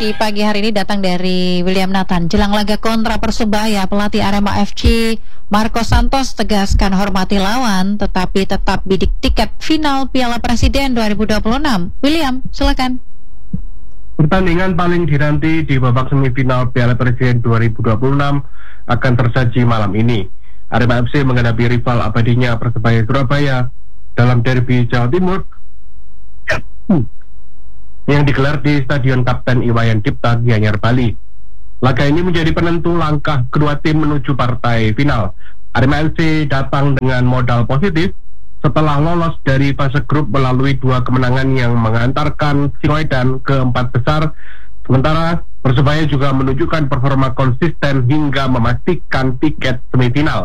di pagi hari ini datang dari William Nathan. Jelang laga kontra Persebaya, pelatih Arema FC Marco Santos tegaskan hormati lawan, tetapi tetap bidik tiket final Piala Presiden 2026. William, silakan. Pertandingan paling dinanti di babak semifinal Piala Presiden 2026 akan tersaji malam ini. Arema FC menghadapi rival abadinya Persebaya Surabaya dalam derby Jawa Timur yang digelar di Stadion Kapten Iwayan Dipta, Gianyar, Bali. Laga ini menjadi penentu langkah kedua tim menuju partai final. Arema FC datang dengan modal positif setelah lolos dari fase grup melalui 2 kemenangan yang mengantarkan Singoedan ke 4 besar. Sementara Persebaya juga menunjukkan performa konsisten hingga memastikan tiket semifinal.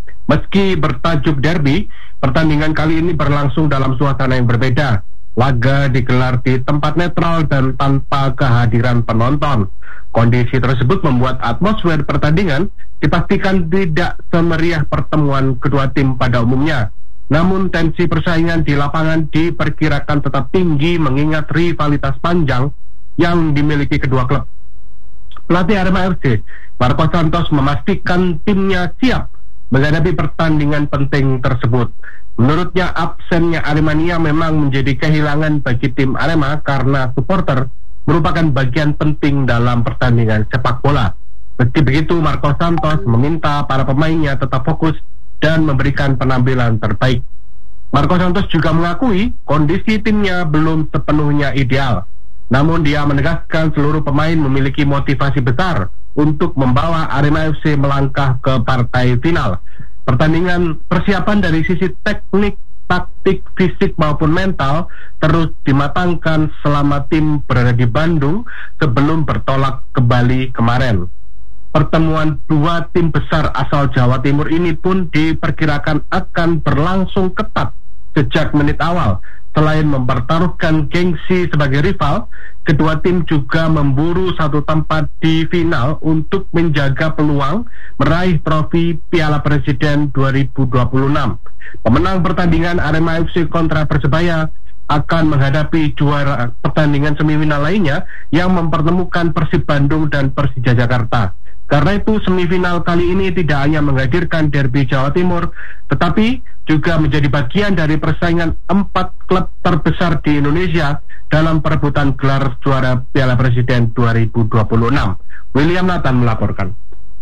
Meski bertajuk derby, pertandingan kali ini berlangsung dalam suasana yang berbeda. Laga digelar di tempat netral dan tanpa kehadiran penonton. Kondisi tersebut membuat atmosfer pertandingan dipastikan tidak semeriah pertemuan kedua tim pada umumnya. Namun tensi persaingan di lapangan diperkirakan tetap tinggi mengingat rivalitas panjang yang dimiliki kedua klub. Pelatih Arema FC, Marco Santos, memastikan timnya siap menghadapi pertandingan penting tersebut. Menurutnya, absennya Aremania memang menjadi kehilangan bagi tim Arema karena supporter merupakan bagian penting dalam pertandingan sepak bola. Meski begitu, Marco Santos meminta para pemainnya tetap fokus dan memberikan penampilan terbaik. Marco Santos juga mengakui kondisi timnya belum sepenuhnya ideal. Namun dia menegaskan seluruh pemain memiliki motivasi besar untuk membawa Arema FC melangkah ke partai final. Pertandingan persiapan dari sisi teknik, taktik, fisik maupun mental terus dimatangkan selama tim berada di Bandung sebelum bertolak ke Bali kemarin. Pertemuan 2 tim besar asal Jawa Timur ini pun diperkirakan akan berlangsung ketat sejak menit awal. Selain mempertaruhkan gengsi sebagai rival, kedua tim juga memburu satu tempat di final untuk menjaga peluang meraih trofi Piala Presiden 2026. Pemenang pertandingan Arema FC kontra Persebaya akan menghadapi juara pertandingan semifinal lainnya yang mempertemukan Persib Bandung dan Persija Jakarta. Karena itu semifinal kali ini tidak hanya menghadirkan derby Jawa Timur, tetapi juga menjadi bagian dari persaingan 4 klub terbesar di Indonesia dalam perebutan gelar juara Piala Presiden 2026. William Nathan melaporkan.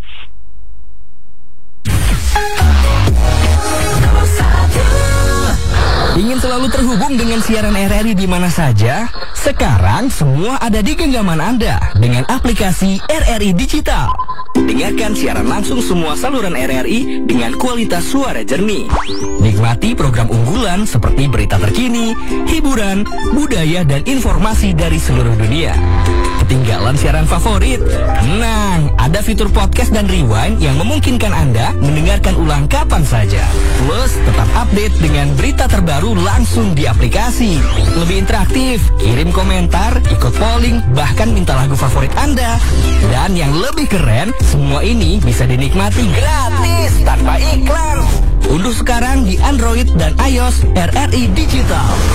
Ingin selalu terhubung dengan siaran RRI di mana saja? Sekarang semua ada di genggaman Anda dengan aplikasi RRI Digital. Dengarkan siaran langsung semua saluran RRI dengan kualitas suara jernih. Nikmati program unggulan seperti berita terkini, hiburan, budaya, dan informasi dari seluruh dunia. Ketinggalan siaran favorit? Tenang, ada fitur podcast dan rewind yang memungkinkan Anda mendengarkan ulang kapan saja. Plus, tetap update dengan berita terbaru langsung di aplikasi. Lebih interaktif, kirim komentar, ikut polling, bahkan minta lagu favorit Anda. Dan yang lebih keren, semua ini bisa dinikmati gratis tanpa iklan. Unduh sekarang di Android dan iOS RRI Digital.